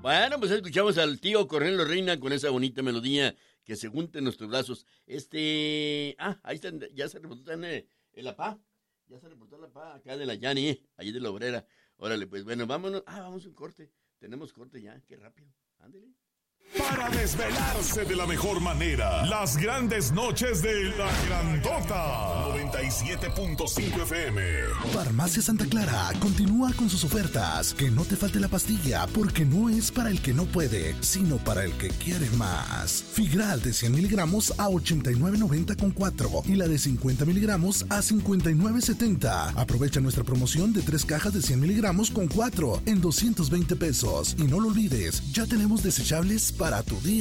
Bueno, pues escuchamos al tío Cornelio Reina con esa bonita melodía que se junta en nuestros brazos. Ahí está, ya se reportó en la PA. Ya se reportó la PA acá de la Yani, allí de la Obrera. Órale, pues bueno, vámonos. Vamos a un corte. Tenemos corte ya, qué rápido. Ándele. Para desvelarse de la mejor manera, las grandes noches de La Grandota. 97.5 FM. Farmacia Santa Clara continúa con sus ofertas. Que no te falte la pastilla, porque no es para el que no puede, sino para el que quiere más. Figral de 100 miligramos a 89.90 con 4 y la de 50 miligramos a 59.70. Aprovecha nuestra promoción de 3 cajas de 100 miligramos con 4 en 220 pesos. Y no lo olvides, ya tenemos desechables para tu día.